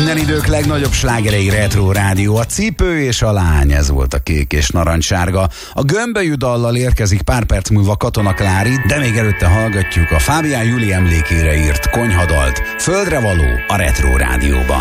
Minden idők legnagyobb slágerei Retro Rádió. A cipő és a lány, ez volt a kék és narancssárga. A gömbölyű dallal érkezik pár perc múlva Katona Klári, de még előtte hallgatjuk a Fábián Júli emlékére írt konyhadalt, Földre való a Retro Rádióban.